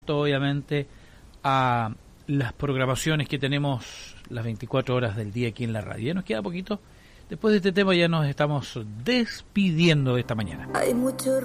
respecto obviamente a las programaciones que tenemos las 24 horas del día aquí en la radio. Ya nos queda poquito. Después de este tema ya nos estamos despidiendo de esta mañana. Hay mucho